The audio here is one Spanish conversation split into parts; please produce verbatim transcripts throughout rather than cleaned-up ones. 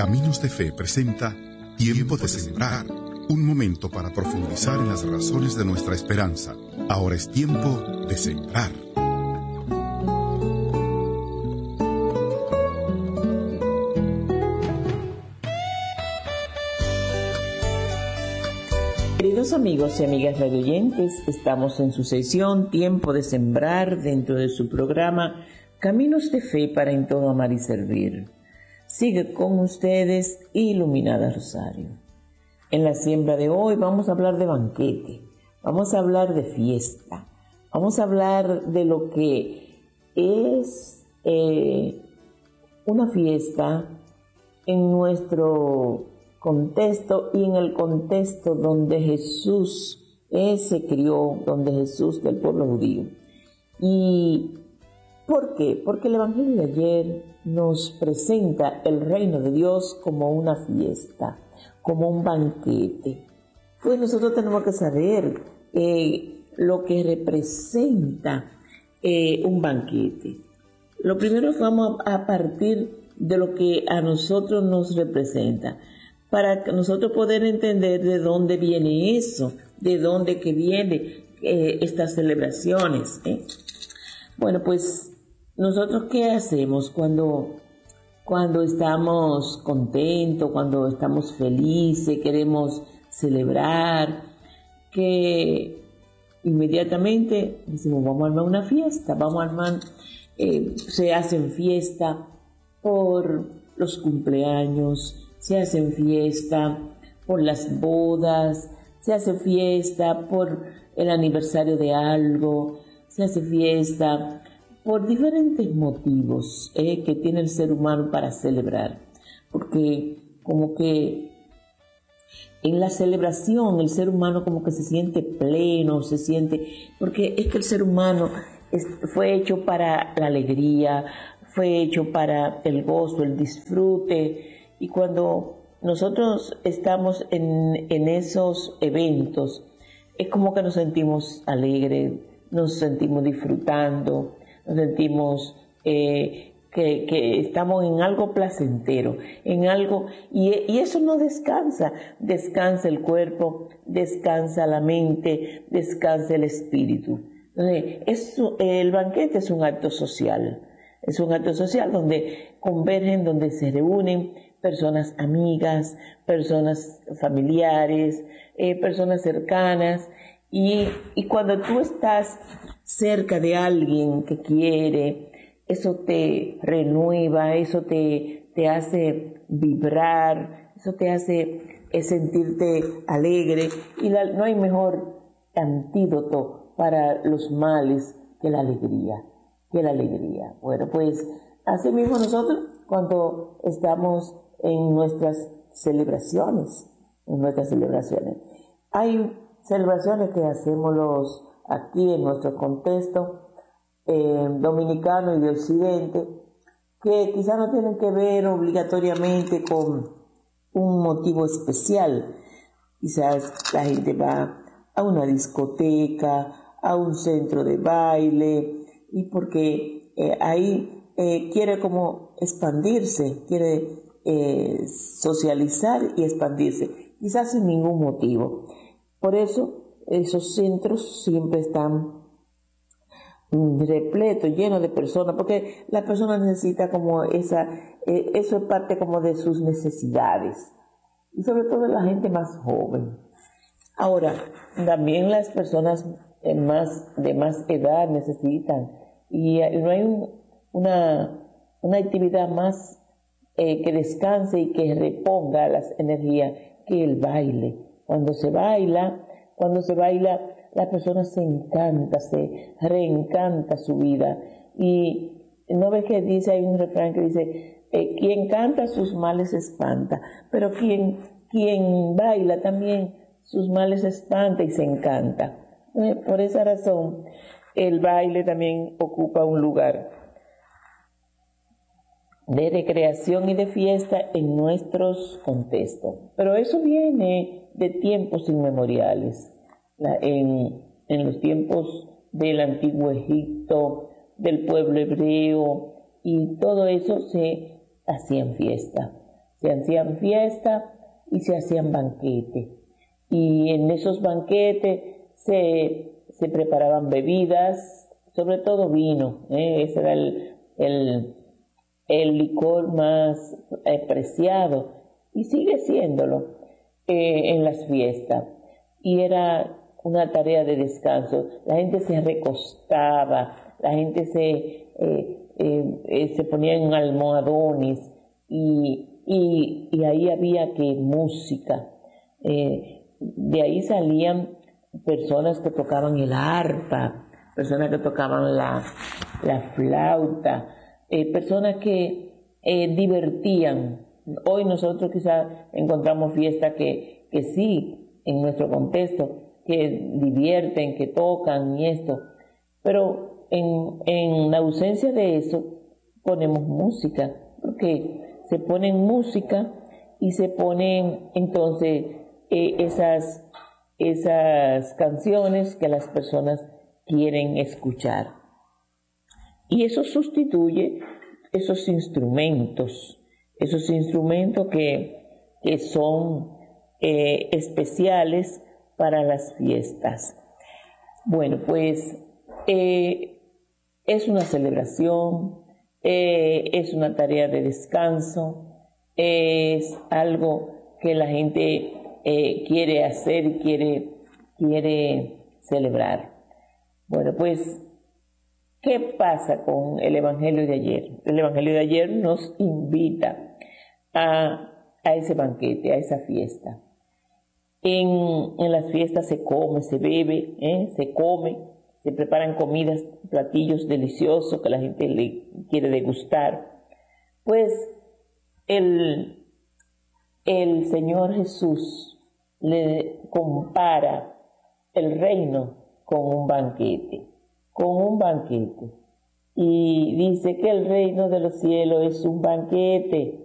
Caminos de Fe presenta Tiempo de Sembrar, un momento para profundizar en las razones de nuestra esperanza. Ahora es tiempo de sembrar. Queridos amigos y amigas radioyentes, estamos en su sesión Tiempo de Sembrar dentro de su programa Caminos de Fe para en todo amar y servir. Sigue con ustedes Iluminada Rosario. En la siembra de hoy vamos a hablar de banquete, vamos a hablar de fiesta, vamos a hablar de lo que es eh, una fiesta en nuestro contexto y en el contexto donde Jesús eh, se crió, donde Jesús del pueblo judío. ¿Y por qué? Porque el Evangelio de ayer nos presenta el reino de Dios como una fiesta, como un banquete. Pues nosotros tenemos que saber eh, lo que representa eh, un banquete. Lo primero vamos a partir de lo que a nosotros nos representa, para que nosotros poder entender de dónde viene eso, de dónde que viene eh, estas celebraciones. ¿eh? Bueno, pues nosotros ¿qué hacemos cuando, cuando estamos contentos, cuando estamos felices, queremos celebrar? Que inmediatamente decimos, vamos a armar una fiesta, vamos a armar, eh, se hacen fiesta por los cumpleaños, se hacen fiesta por las bodas, se hace fiesta por el aniversario de algo, se hace fiesta por diferentes motivos eh, que tiene el ser humano para celebrar. Porque como que en la celebración el ser humano como que se siente pleno, se siente, porque es que el ser humano es, fue hecho para la alegría, fue hecho para el gozo, el disfrute. Y cuando nosotros estamos en, en esos eventos, es como que nos sentimos alegres, nos sentimos disfrutando, nos sentimos eh, que, que estamos en algo placentero, en algo, y, y eso no descansa, descansa el cuerpo, descansa la mente, descansa el espíritu. Entonces, es, el banquete es un acto social, es un acto social donde convergen, donde se reúnen personas amigas, personas familiares, eh, personas cercanas, y, y cuando tú estás cerca de alguien que quiere, eso te renueva, eso te, te hace vibrar, eso te hace eh, sentirte alegre, y la, no hay mejor antídoto para los males que la alegría, que la alegría. Bueno, pues así mismo nosotros cuando estamos en nuestras celebraciones, en nuestras celebraciones. Hay celebraciones que hacemos los aquí en nuestro contexto eh, dominicano y de Occidente, que quizás no tienen que ver obligatoriamente con un motivo especial. Quizás la gente va a una discoteca, a un centro de baile, y porque eh, ahí eh, quiere como expandirse, quiere Eh, socializar y expandirse, quizás sin ningún motivo. Por eso esos centros siempre están repletos, llenos de personas, porque la persona necesita como esa, eh, eso es parte como de sus necesidades, y sobre todo la gente más joven. Ahora, también las personas eh, más, de más edad necesitan, y eh, no hay un, una, una actividad más Eh, que descanse y que reponga las energías que el baile. Cuando se baila, cuando se baila, la persona se encanta, se reencanta su vida. Y no ves que dice, hay un refrán que dice, eh, quien canta sus males espanta, pero quien, quien baila también sus males espanta y se encanta. Eh, por esa razón, el baile también ocupa un lugar de recreación y de fiesta en nuestros contextos. Pero eso viene de tiempos inmemoriales, la, en, en los tiempos del antiguo Egipto, del pueblo hebreo, y todo eso se hacía en fiesta. Se hacían fiestas y se hacían banquetes. Y en esos banquetes se, se preparaban bebidas, sobre todo vino, ¿eh? Ese era el, el, el licor más apreciado y sigue siéndolo eh, en las fiestas. Y era una tarea de descanso. La gente se recostaba, la gente se, eh, eh, eh, se ponía en almohadones y, y, y ahí había que música. Eh, de ahí salían personas que tocaban el arpa, personas que tocaban la, la flauta, eh, personas que eh, divertían. Hoy nosotros quizás encontramos fiestas que, que sí, en nuestro contexto, que divierten, que tocan y esto, pero en, en ausencia de eso ponemos música, porque se pone música y se ponen entonces eh, esas, esas canciones que las personas quieren escuchar. Y eso sustituye esos instrumentos, esos instrumentos que, que son eh, especiales para las fiestas. Bueno, pues eh, es una celebración, eh, es una tarea de descanso, es algo que la gente eh, quiere hacer y quiere, quiere celebrar. Bueno, pues, ¿qué pasa con el Evangelio de ayer? El Evangelio de ayer nos invita a, a ese banquete, a esa fiesta. En, en las fiestas se come, se bebe, ¿eh? se come, se preparan comidas, platillos deliciosos que la gente le quiere degustar. Pues el, el Señor Jesús le compara el reino con un banquete, con un banquete. Y dice que el reino de los cielos es un banquete,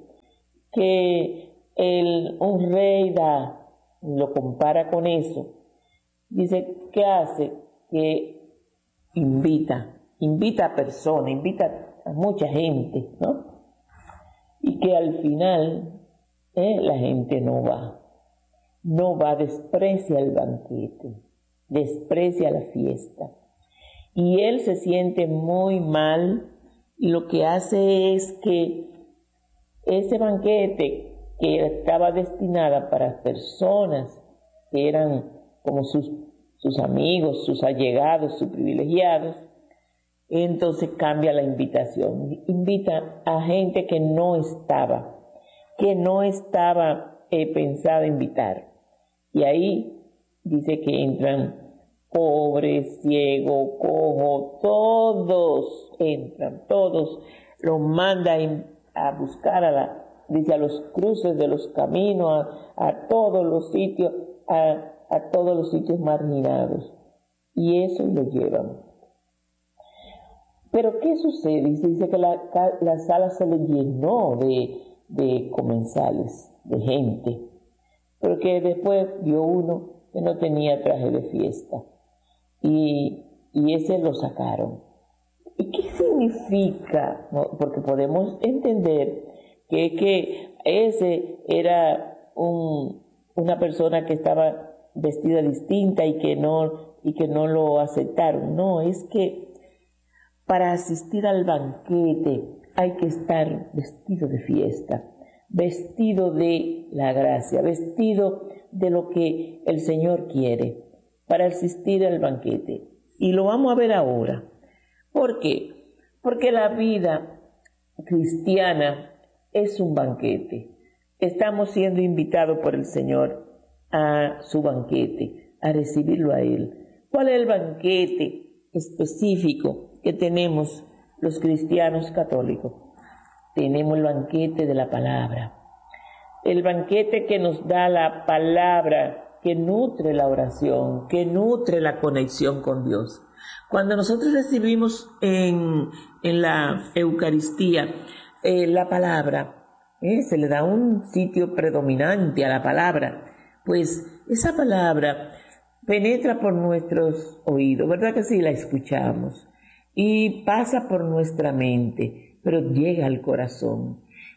que el, un rey da, lo compara con eso. Dice, ¿qué hace? Que invita, invita a personas, invita a mucha gente, ¿no? Y que al final eh, la gente no va, no va, desprecia el banquete, desprecia la fiesta. Y él se siente muy mal y lo que hace es que ese banquete que estaba destinada para personas que eran como sus, sus amigos, sus allegados, sus privilegiados, entonces cambia la invitación. Invita a gente que no estaba, que no estaba eh, pensada invitar. Y ahí dice que entran pobres, ciegos, cojos, todos entran, todos los manda a buscar a la dice a los cruces de los caminos, a, a todos los sitios, a, a todos los sitios marginados. Y eso lo llevan. Pero ¿qué sucede? Dice que la, la sala se le llenó de, de comensales, de gente. Pero que después vio uno que no tenía traje de fiesta. Y, y ese lo sacaron. ¿Y qué significa? ¿No? Porque podemos entender que, que ese era un, una persona que estaba vestida distinta y que no, y que no lo aceptaron. No, es que para asistir al banquete hay que estar vestido de fiesta, vestido de la gracia, vestido de lo que el Señor quiere para asistir al banquete. Y lo vamos a ver ahora. ¿Por qué? Porque la vida cristiana es un banquete. Estamos siendo invitados por el Señor a su banquete, a recibirlo a Él. ¿Cuál es el banquete específico que tenemos los cristianos católicos? Tenemos el banquete de la palabra. El banquete que nos da la palabra, que nutre la oración, que nutre la conexión con Dios. Cuando nosotros recibimos en, en la Eucaristía eh, la palabra, eh, se le da un sitio predominante a la palabra, pues esa palabra penetra por nuestros oídos, ¿verdad que sí? La escuchamos y pasa por nuestra mente, pero llega al corazón.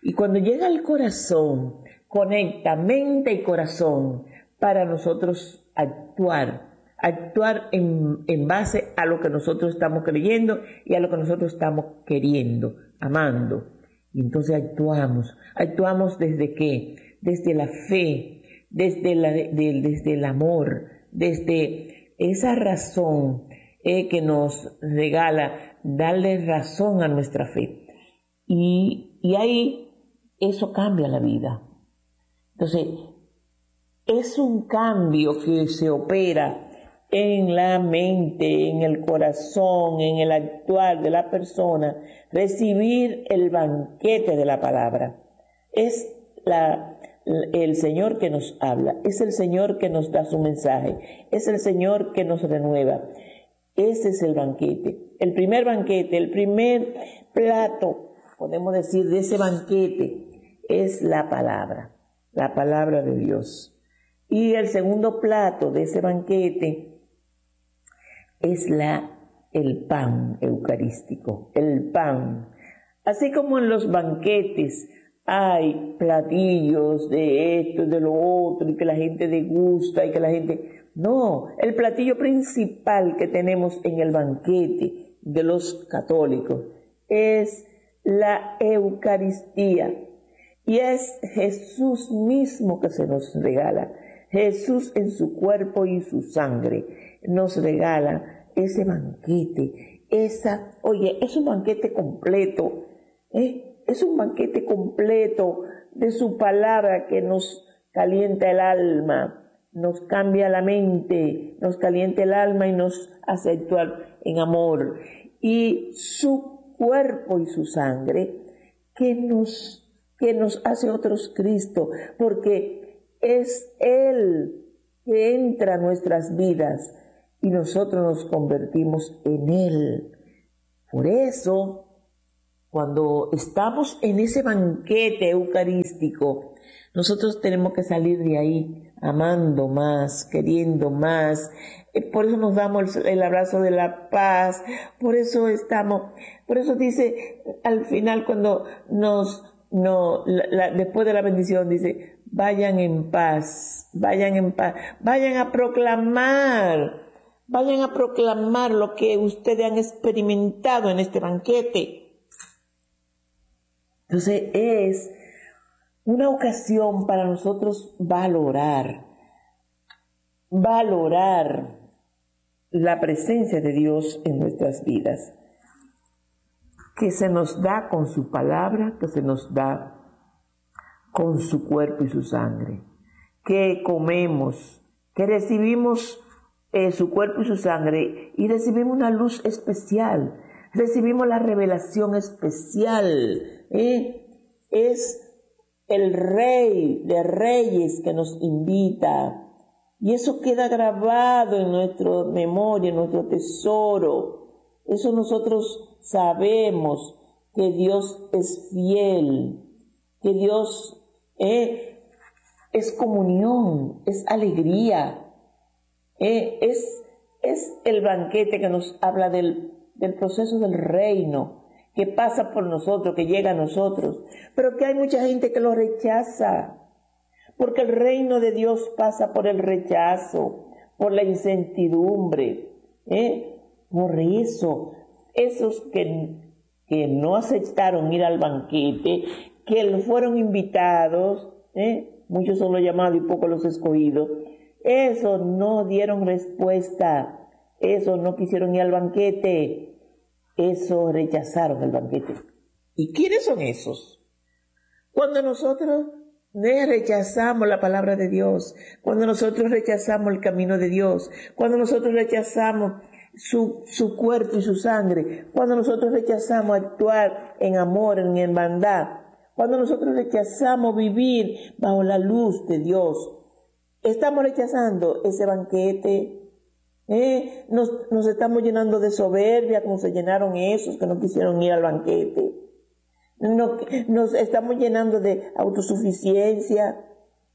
Y cuando llega al corazón, conecta mente y corazón para nosotros actuar, actuar en, en base a lo que nosotros estamos creyendo y a lo que nosotros estamos queriendo, amando. Y entonces actuamos, actuamos desde qué, desde la fe, desde, la, de, desde el amor, desde esa razón eh, que nos regala, darle razón a nuestra fe. Y, y ahí eso cambia la vida. Entonces, es un cambio que se opera en la mente, en el corazón, en el actuar de la persona, recibir el banquete de la palabra. Es la, el Señor que nos habla, es el Señor que nos da su mensaje, es el Señor que nos renueva. Ese es el banquete. El primer banquete, el primer plato, podemos decir, de ese banquete es la palabra, la palabra de Dios. Y el segundo plato de ese banquete es la, el pan eucarístico, el pan. Así como en los banquetes hay platillos de esto, de lo otro, y que la gente degusta, y que la gente... No, el platillo principal que tenemos en el banquete de los católicos es la Eucaristía. Y es Jesús mismo que se nos regala. Jesús en su cuerpo y su sangre nos regala ese banquete. Esa, oye, es un banquete completo. ¿eh? Es un banquete completo de su palabra que nos calienta el alma, nos cambia la mente, nos calienta el alma y nos hace actuar en amor. Y su cuerpo y su sangre que nos, que nos hace otros Cristo, porque es Él que entra a nuestras vidas y nosotros nos convertimos en Él. Por eso, cuando estamos en ese banquete eucarístico, nosotros tenemos que salir de ahí amando más, queriendo más. Por eso nos damos el abrazo de la paz, por eso estamos, por eso dice al final cuando nos, no, la, la, después de la bendición dice, vayan en paz, vayan en paz, vayan a proclamar, vayan a proclamar lo que ustedes han experimentado en este banquete. Entonces es una ocasión para nosotros valorar, valorar la presencia de Dios en nuestras vidas, que se nos da con su palabra, que se nos da con su cuerpo y su sangre, que comemos, que recibimos eh, su cuerpo y su sangre y recibimos una luz especial, recibimos la revelación especial, ¿eh? Es el Rey de Reyes que nos invita. Y eso queda grabado en nuestra memoria, en nuestro tesoro. Eso nosotros sabemos que Dios es fiel, que Dios eh, es comunión, es alegría. Eh, es, es el banquete que nos habla del, del proceso del reino, que pasa por nosotros, que llega a nosotros, pero que hay mucha gente que lo rechaza, porque el reino de Dios pasa por el rechazo, por la incertidumbre, ¿eh? Por eso, esos que, que no aceptaron ir al banquete, que fueron invitados, ¿eh? Muchos son los llamados y pocos los escogidos, esos no dieron respuesta, esos no quisieron ir al banquete, esos rechazaron el banquete. ¿Y quiénes son esos? Cuando nosotros rechazamos la palabra de Dios, cuando nosotros rechazamos el camino de Dios, cuando nosotros rechazamos su, su cuerpo y su sangre, cuando nosotros rechazamos actuar en amor, en hermandad, cuando nosotros rechazamos vivir bajo la luz de Dios, estamos rechazando ese banquete. Eh, nos, nos estamos llenando de soberbia como se llenaron esos que no quisieron ir al banquete. No, nos estamos llenando de autosuficiencia.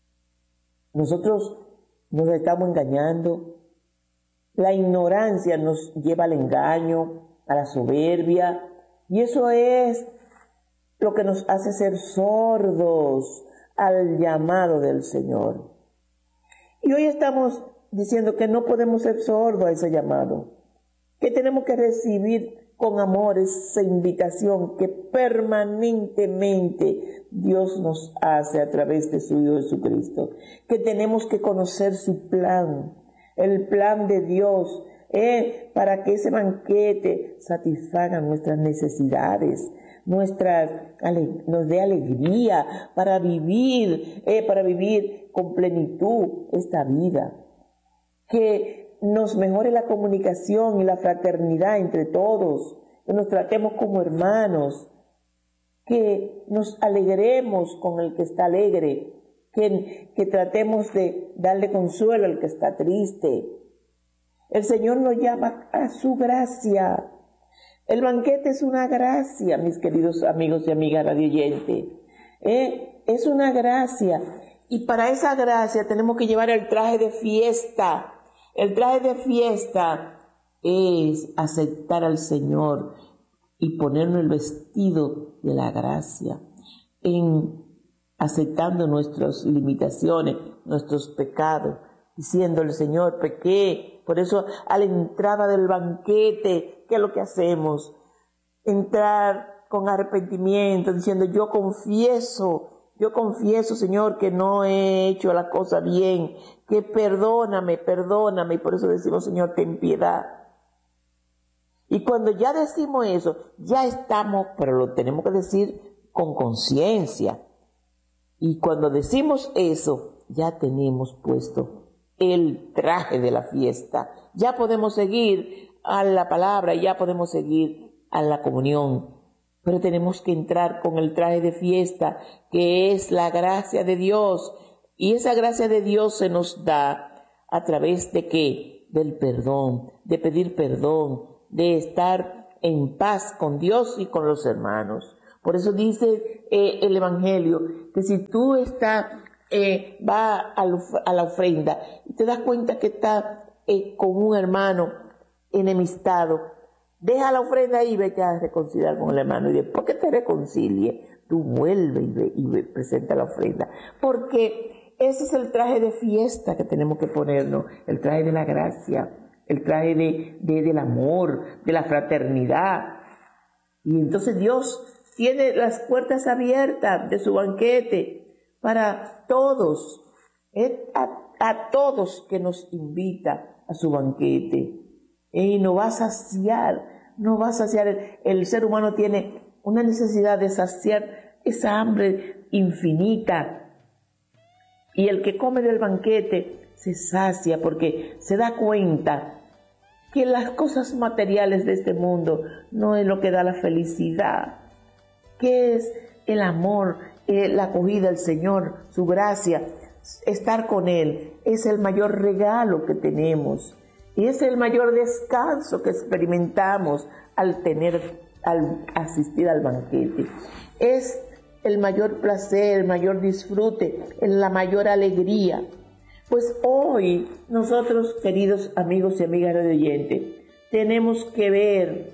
Nosotros nos estamos engañando. La ignorancia nos lleva al engaño, a la soberbia. Y eso es lo que nos hace ser sordos al llamado del Señor. Y hoy estamos diciendo que no podemos ser sordos a ese llamado, que tenemos que recibir con amor esa invitación que permanentemente Dios nos hace a través de su Hijo Jesucristo, que tenemos que conocer su plan, el plan de Dios, eh, para que ese banquete satisfaga nuestras necesidades, nuestras, nos dé alegría para vivir, eh, para vivir con plenitud esta vida, que nos mejore la comunicación y la fraternidad entre todos, que nos tratemos como hermanos, que nos alegremos con el que está alegre, que, que tratemos de darle consuelo al que está triste. El Señor nos llama a su gracia. El banquete es una gracia, mis queridos amigos y amigas radioyentes. ¿Eh? Es una gracia. Y para esa gracia tenemos que llevar el traje de fiesta. El traje de fiesta es aceptar al Señor y ponernos el vestido de la gracia, en aceptando nuestras limitaciones, nuestros pecados, diciéndole, Señor, pequé. Por eso a la entrada del banquete, ¿qué es lo que hacemos? Entrar con arrepentimiento, diciendo, yo confieso, yo confieso, Señor, que no he hecho la cosa bien, que perdóname, perdóname, y por eso decimos, Señor, ten piedad. Y cuando ya decimos eso, ya estamos, pero lo tenemos que decir con conciencia. Y cuando decimos eso, ya tenemos puesto el traje de la fiesta. Ya podemos seguir a la palabra, ya podemos seguir a la comunión. Pero tenemos que entrar con el traje de fiesta, que es la gracia de Dios. Y esa gracia de Dios se nos da a través de ¿qué? Del perdón, de pedir perdón, de estar en paz con Dios y con los hermanos. Por eso dice eh, el Evangelio, que si tú estás, eh, vas a, a la ofrenda y te das cuenta que estás eh, con un hermano enemistado, deja la ofrenda ahí y vete a reconciliar con el hermano. Y después que te reconcilie, tú vuelve y, ve, y ve, presenta la ofrenda. Porque ese es el traje de fiesta que tenemos que ponernos, el traje de la gracia, el traje de, de, del amor, de la fraternidad. Y entonces Dios tiene las puertas abiertas de su banquete para todos, ¿eh? a, a todos que nos invita a su banquete. Y no va a saciar, no va a saciar. El, el ser humano tiene una necesidad de saciar esa hambre infinita. Y el que come del banquete se sacia porque se da cuenta que las cosas materiales de este mundo no es lo que da la felicidad, que es el amor, eh, la acogida del Señor, su gracia, estar con Él, es el mayor regalo que tenemos. Y es el mayor descanso que experimentamos al tener, al asistir al banquete. Es el mayor placer, el mayor disfrute, la mayor alegría. Pues hoy nosotros, queridos amigos y amigas de oyentes, tenemos que ver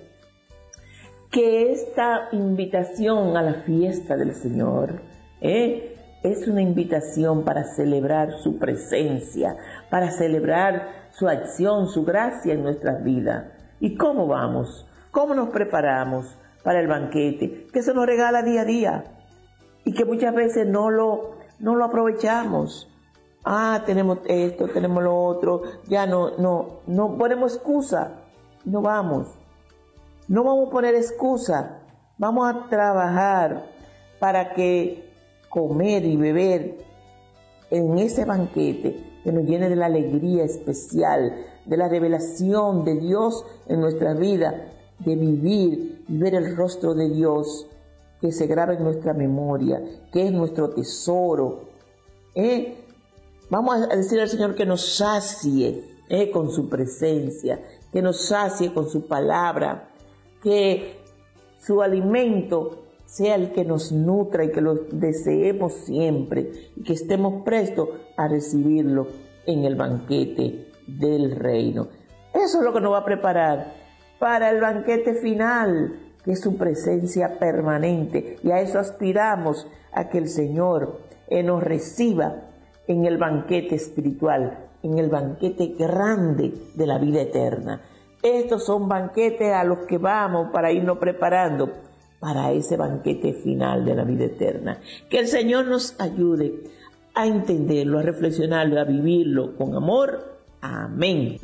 que esta invitación a la fiesta del Señor, ¿eh? es una invitación para celebrar su presencia, para celebrar su acción, su gracia en nuestras vidas. ¿Y cómo vamos? ¿Cómo nos preparamos para el banquete? Que se nos regala día a día y que muchas veces no lo, no lo aprovechamos. Ah, tenemos esto, tenemos lo otro, ya no, no, no ponemos excusa, no vamos. No vamos a poner excusa, vamos a trabajar para que comer y beber en ese banquete que nos llene de la alegría especial, de la revelación de Dios en nuestra vida, de vivir y ver el rostro de Dios que se graba en nuestra memoria, que es nuestro tesoro. ¿Eh? Vamos a decir al Señor que nos sacie ¿eh? con su presencia, que nos sacie con su palabra, que su alimento sea el que nos nutra y que lo deseemos siempre y que estemos prestos a recibirlo en el banquete del reino. Eso es lo que nos va a preparar para el banquete final, que es su presencia permanente, y a eso aspiramos, a que el Señor eh, nos reciba en el banquete espiritual, en el banquete grande de la vida eterna. Estos son banquetes a los que vamos para irnos preparando para ese banquete final de la vida eterna. Que el Señor nos ayude a entenderlo, a reflexionarlo, a vivirlo con amor. Amén.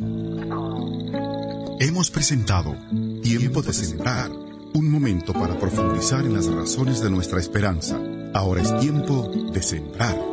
Hemos presentado Tiempo de Sembrar, un momento para profundizar en las razones de nuestra esperanza. Ahora es tiempo de sembrar.